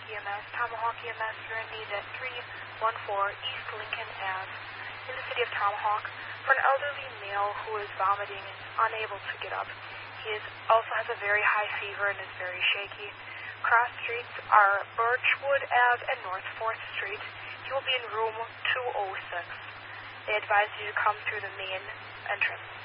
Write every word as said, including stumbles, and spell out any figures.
E M S. Tomahawk E M S, you're in need at three one four East Lincoln Avenue in the city of Tomahawk for an elderly male who is vomiting and unable to get up. He is, also has a very high fever and is very shaky. Cross streets are Birchwood Avenue and North fourth Street. He will be in room two oh six. They advise you to come through the main entrance.